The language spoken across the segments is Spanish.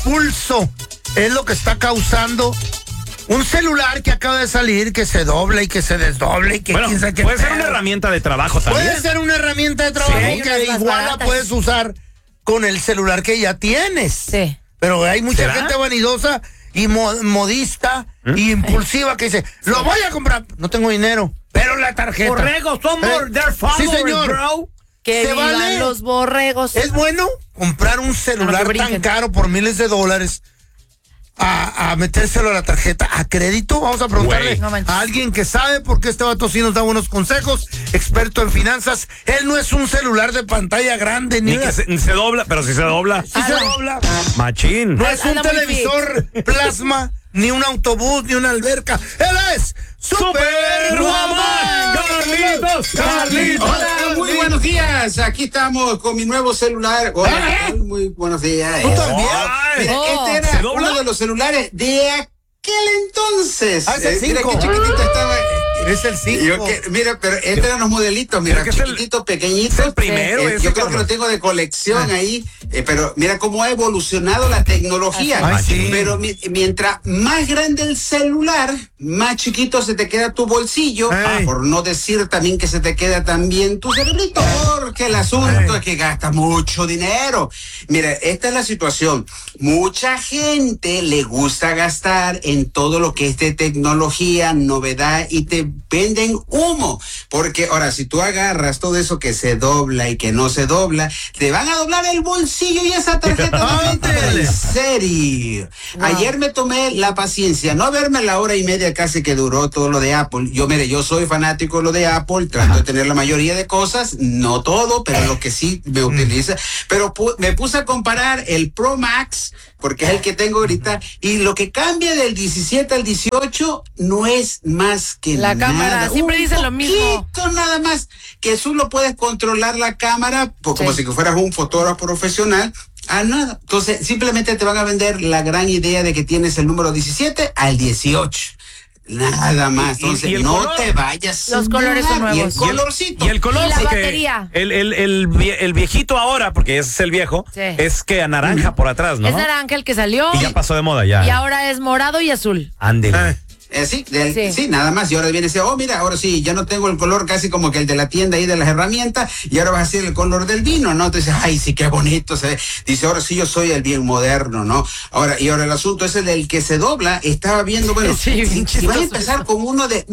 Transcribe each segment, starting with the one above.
impulso es lo que está causando un celular que acaba de salir, que se dobla y que se desdobla y que bueno, puede ser una herramienta de trabajo también. Puede ser una herramienta de trabajo que igual la puedes usar con el celular que ya tienes. Sí. Pero hay mucha gente vanidosa y modista y impulsiva que dice, lo voy a comprar, no tengo dinero, pero la tarjeta. Borregos somos their followers, sí, señor. bro. Que ¿Se vivan vale? los borregos. Es bueno comprar un celular tan caro por miles de dólares a metérselo a la tarjeta a crédito. Vamos a preguntarle a alguien que sabe, porque este vato sí nos da buenos consejos, experto en finanzas. Él no es un celular de pantalla grande ni que se dobla, pero si se dobla. Sí se dobla. Machín. No es un televisor plasma, ni un autobús, ni una alberca. Él es Superwoman. Carlitos. Hola, muy buenos días. Aquí estamos con mi nuevo celular. Hola, muy buenos días. ¿Tú también? Mira, este era uno de los celulares de aquel entonces. Es el 5. Mira qué chiquitito estaba. Es el 5. Mira, pero estos eran los modelitos, mira, chiquititos, pequeñitos. Es el primero. Yo creo que lo tengo de colección ahí, pero mira cómo ha evolucionado la tecnología. Ay, sí. Pero mientras más grande el celular, más chiquito se te queda tu bolsillo, por no decir también que se te queda también tu cerebrito, porque el asunto es que gasta mucho dinero. Mira, esta es la situación. Mucha gente le gusta gastar en todo lo que es de tecnología, novedad, y te venden humo, porque ahora si tú agarras todo eso que se dobla y que no se dobla, te van a doblar el bolsillo y esa tarjeta. En serio. Ayer me tomé la paciencia, no verme la hora y media casi que duró todo lo de Apple. Yo soy fanático de lo de Apple, trato de tener la mayoría de cosas, no todo, pero lo que sí me utiliza, pero me puse a comparar el Pro Max, porque es el que tengo ahorita, y lo que cambia del 17 al 18 no es más que la cámara, nada. siempre dicen lo mismo. Nada más, que tú lo puedes controlar la cámara, como si fueras un fotógrafo profesional, a nada. Entonces, simplemente te van a vender la gran idea de que tienes el número 17 al 18. Nada más. Entonces, ¿Y el no color? te vayas. Los colores son nuevos. Y el colorcito. Y el color, Y la porque batería. el viejito ahora, porque ese es el viejo, es que a naranja por atrás, ¿no? Es naranja el que salió. Y ya pasó de moda ya. Y ahora es morado y azul. Ándele. Sí, nada más. Y ahora viene y dice, mira, ahora sí, ya no tengo el color casi como que el de la tienda ahí de las herramientas, y ahora va a ser el color del vino, ¿no? Entonces, ay, sí, qué bonito se ve. Dice, ahora sí, yo soy el bien moderno, ¿no? Ahora el asunto es el del que se dobla. Estaba viendo, bueno, si vas a empezar con uno de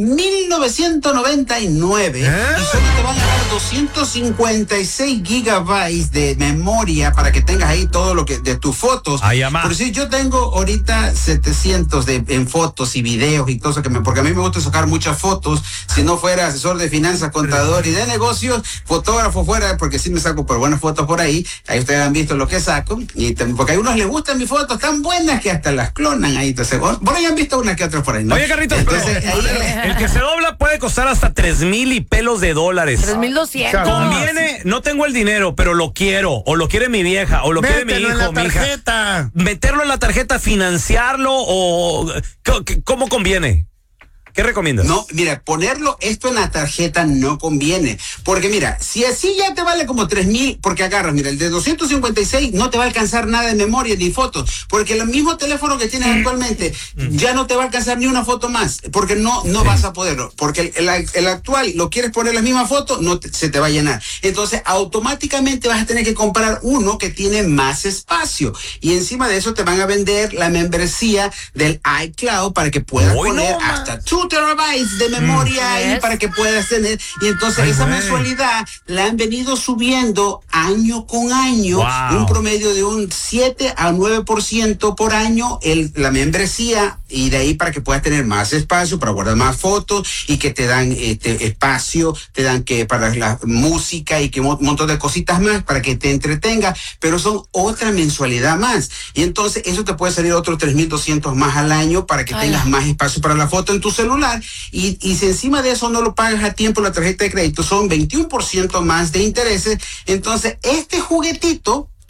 1999, y solo te van a dar 256 gigabytes de memoria para que tengas ahí todo lo que de tus fotos. Por si yo tengo ahorita 700 en fotos y videos y todo eso, porque a mí me gusta sacar muchas fotos. Si no fuera asesor de finanzas, contador y de negocios, fotógrafo fuera, porque sí me saco por buenas fotos por ahí. Ahí ustedes han visto lo que saco, y porque a unos les gustan mis fotos tan buenas que hasta las clonan ahí. Entonces, por ahí han visto unas que otras por ahí, ¿no? Oye, Carlitos, entonces, el que se dobla puede costar hasta 3,000 y pelos de dólares. 3,200. Conviene, no tengo el dinero, pero lo quiero, o lo quiere mi vieja, o lo quiere mi hijo, mi hija. Meterlo en la tarjeta, financiarlo, o ¿cómo conviene? ¿Qué recomiendas? No, mira, ponerlo esto en la tarjeta no conviene. Porque mira, si así ya te vale como 3,000, porque agarras, mira, el de 256 no te va a alcanzar nada de memoria ni fotos. Porque el mismo teléfono que tienes actualmente ya no te va a alcanzar ni una foto más. Porque no vas a poderlo. Porque el actual, lo quieres poner la misma foto, se te va a llenar. Entonces, automáticamente vas a tener que comprar uno que tiene más espacio. Y encima de eso te van a vender la membresía del iCloud para que puedas poner hasta 2 terabytes de memoria ahí para que puedas tener. Y entonces esa mensualidad la han venido subiendo año con año, un promedio de un 7 a 9% por año la membresía, y de ahí para que puedas tener más espacio para guardar más fotos, y que te dan espacio, te dan que para la música y que un montón de cositas más para que te entretenga, pero son otra mensualidad más. Y entonces eso te puede salir otros 3,200 más al año para que tengas más espacio para la foto en tu celular. Y si encima de eso no lo pagas a tiempo la tarjeta de crédito, son 21% más de intereses. Entonces este juguetito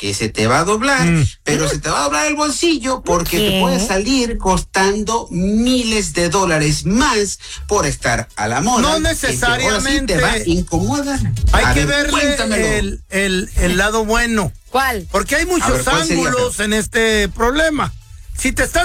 que se te va a doblar, pero se te va a doblar el bolsillo porque te puede salir costando miles de dólares más por estar a la moda. No necesariamente. Te va a incomodar. Hay que verle el lado bueno. ¿Cuál? Porque hay muchos ángulos en este problema. Si te estás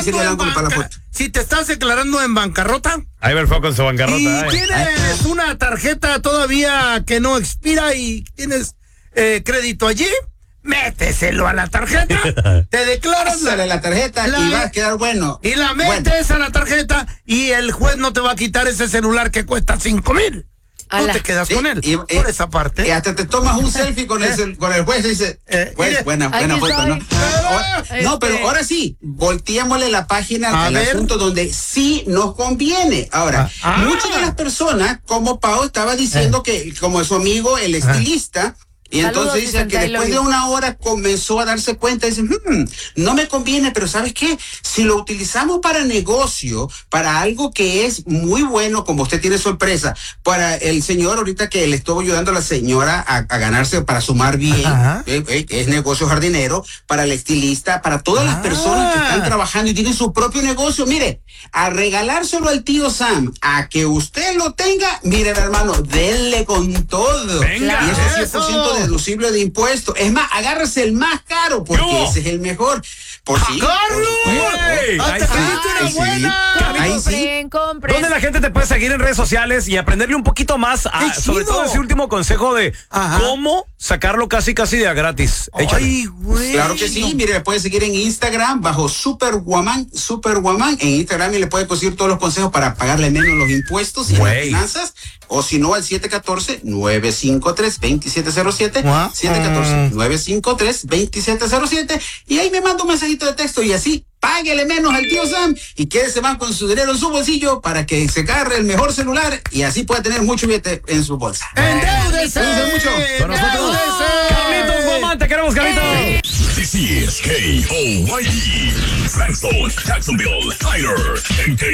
declarando en bancarrota. Ahí va el foco en su bancarrota. Y tienes una tarjeta todavía que no expira y tienes crédito allí. Méteselo a la tarjeta, te declaras la tarjeta y va a quedar bueno. Y la metes a la tarjeta y el juez no te va a quitar ese celular que cuesta 5,000. Tú te quedas con él, por esa parte. Y hasta te tomas un selfie con el juez y dices, juez, buena foto, ¿no? No, pero ahora sí, volteémosle la página al asunto donde sí nos conviene. Ahora, muchas de las personas, como Pau estaba diciendo que como su amigo, el estilista, y entonces dice que después de una hora comenzó a darse cuenta y dice, no me conviene, pero ¿sabes qué? Si lo utilizamos para negocio, para algo que es muy bueno, como usted tiene sorpresa, para el señor ahorita que le estuvo ayudando a la señora a ganarse para sumar bien, es negocio jardinero, para el estilista, para todas las personas que están trabajando y tienen su propio negocio, mire, a regalárselo al tío Sam, a que usted lo tenga, mire hermano, denle con todo. Venga, y eso 100% deducible de impuestos. Es más, agárrese el más caro porque ese es el mejor. Por si. Compren. ¿Dónde la gente te puede seguir en redes sociales y aprenderle un poquito más sobre todo ese último consejo de cómo sacarlo casi de a gratis? Ay, güey. Claro que sí, mire, le puede seguir en Instagram bajo Superwoman, en Instagram y le puede conseguir todos los consejos para pagarle menos los impuestos y las finanzas, o si no al 714-953-2707, 714-953-2707, y ahí me manda un mensajito de texto y así páguele menos al tío Sam y quédese más con su dinero en su bolsillo para que se agarre el mejor celular y así pueda tener mucho billete en su bolsa. ¡Endeúdese! Mucho. Con nosotros, Carlitos, mamá, te queremos, Carlitos. This is KOYE, Frankston, Jacksonville, Tyler,